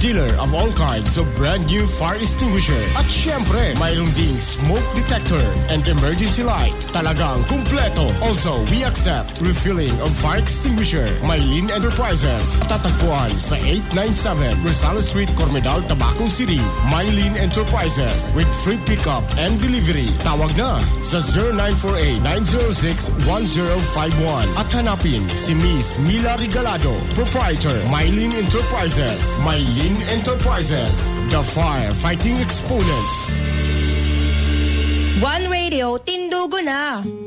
dealer of all kinds of brand new fire extinguisher. At syempre, mayroon ding smoke detector and emergency light. Talagang kumpleto. Also, we accept refilling of fire extinguisher. Maylin Enterprises. Tatagpuan sa 897 Rosales Street, Cormedal, Tabaco City. Maylin Enterprises with free pickup and delivery. Tawag na sa 0948-906-1051 at hanapin si Miss Mila Regalado, proprietor, Maylin Enterprises. Maylin Enterprises, the firefighting exponent. One Radio, tindugo na.